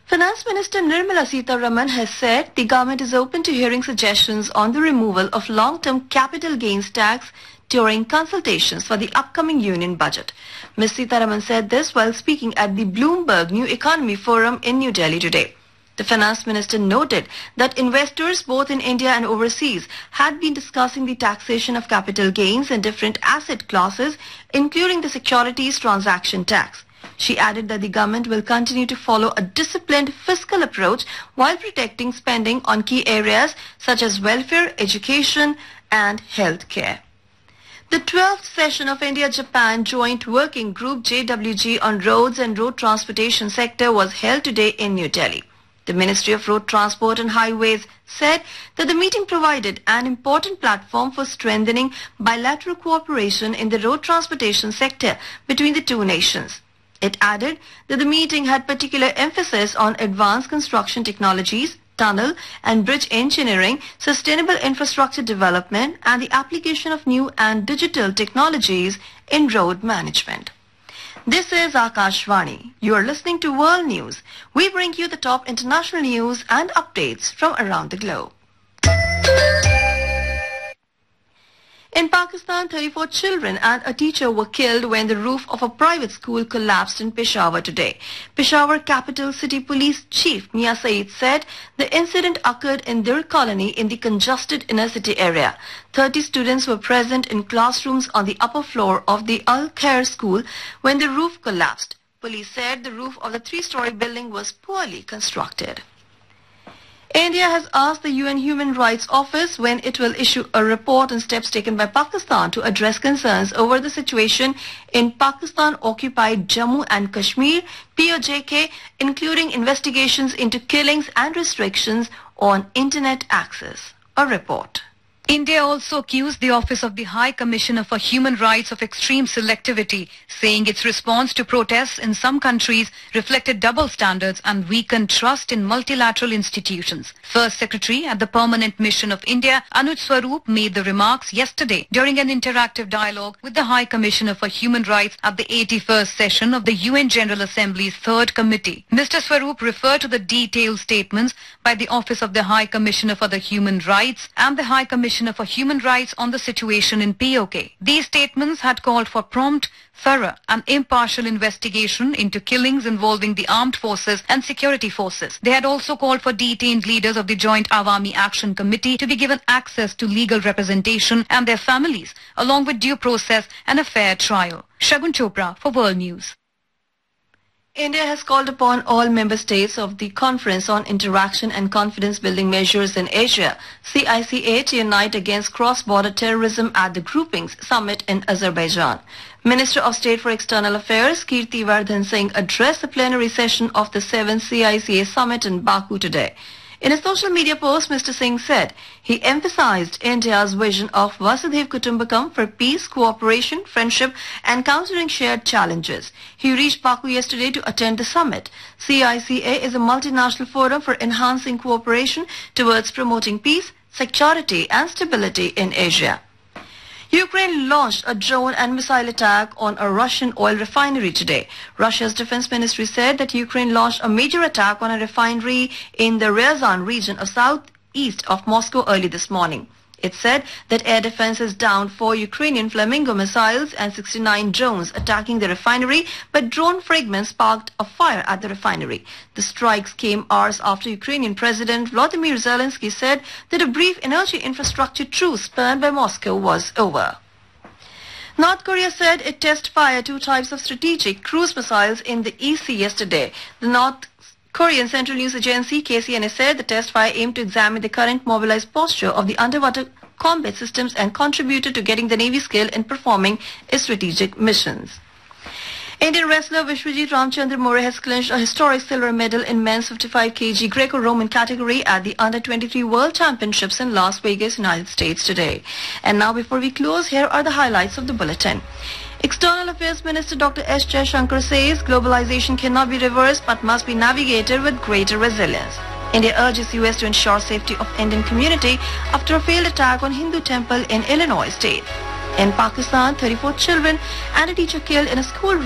Finance Minister Nirmala Sitharaman has said the government is open to hearing suggestions on the removal of long-term capital gains tax during consultations for the upcoming union budget. Ms. Sitharaman said this while speaking at the Bloomberg New Economy Forum in New Delhi today. The finance minister noted that investors both in India and overseas had been discussing the taxation of capital gains in different asset classes, including the securities transaction tax. She added that the government will continue to follow a disciplined fiscal approach while protecting spending on key areas such as welfare, education and health care. The 12th session of India-Japan Joint Working Group JWG on roads and road transportation sector was held today in New Delhi. The Ministry of Road Transport and Highways said that the meeting provided an important platform for strengthening bilateral cooperation in the road transportation sector between the two nations. It added that the meeting had particular emphasis on advanced construction technologies, tunnel and bridge engineering, sustainable infrastructure development, and the application of new and digital technologies in road management. This is Akashvani. You are listening to World News. We bring you the top international news and updates from around the globe. In Pakistan, 34 children and a teacher were killed when the roof of a private school collapsed in Peshawar today. Peshawar Capital City Police Chief Mia Saeed said the incident occurred in their colony in the congested inner city area. 30 students were present in classrooms on the upper floor of the Al Khair school when the roof collapsed. Police said the roof of the three-story building was poorly constructed. India has asked the UN Human Rights Office when it will issue a report on steps taken by Pakistan to address concerns over the situation in Pakistan-occupied Jammu and Kashmir, POJK, including investigations into killings and restrictions on internet access. A report. India also accused the Office of the High Commissioner for Human Rights of extreme selectivity, saying its response to protests in some countries reflected double standards and weakened trust in multilateral institutions. First Secretary at the Permanent Mission of India, Anuj Swarup, made the remarks yesterday during an interactive dialogue with the High Commissioner for Human Rights at the 81st session of the UN General Assembly's Third Committee. Mr. Swarup referred to the detailed statements by the Office of the High Commissioner for the Human Rights and the High Commissioner for Human Rights on the situation in POK. These statements had called for prompt, thorough and impartial investigation into killings involving the armed forces and security forces. They had also called for detained leaders of the Joint Awami Action Committee to be given access to legal representation and their families, along with due process and a fair trial. Shagun Chopra for World News. India has called upon all member states of the Conference on Interaction and Confidence-Building Measures in Asia, CICA, to unite against cross-border terrorism at the grouping's summit in Azerbaijan. Minister of State for External Affairs, Kirti Vardhan Singh, addressed the plenary session of the 7th CICA summit in Baku today. In a social media post, Mr. Singh said he emphasized India's vision of Vasudhaiv Kutumbakam for peace, cooperation, friendship and countering shared challenges. He reached Baku yesterday to attend the summit. CICA is a multinational forum for enhancing cooperation towards promoting peace, security and stability in Asia. Ukraine launched a drone and missile attack on a Russian oil refinery today. Russia's defense ministry said that Ukraine launched a major attack on a refinery in the Ryazan region of southeast of Moscow early this morning. It said that air defenses downed 4 Ukrainian Flamingo missiles and 69 drones attacking the refinery, but drone fragments sparked a fire at the refinery. The strikes came hours after Ukrainian President Volodymyr Zelensky said that a brief energy infrastructure truce spurned by Moscow was over. North Korea said it tested fire 2 types of strategic cruise missiles in the East Sea yesterday. The North Korean Central News Agency KCNA said the test fire aimed to examine the current mobilized posture of the underwater combat systems and contributed to getting the Navy skill in performing its strategic missions. Indian wrestler Vishwajit Ramchandra More has clinched a historic silver medal in men's 55 kg Greco-Roman category at the Under-23 World Championships in Las Vegas, United States today. And now before we close, here are the highlights of the bulletin. External Affairs Minister Dr. S. Jaishankar says globalization cannot be reversed but must be navigated with greater resilience. India urges US to ensure safety of Indian community after a failed attack on Hindu temple in Illinois state. In Pakistan, 34 children and a teacher killed in a school